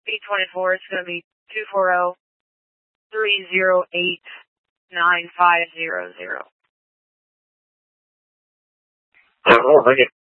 B24, it's going to be 240-308-9500. Thank you.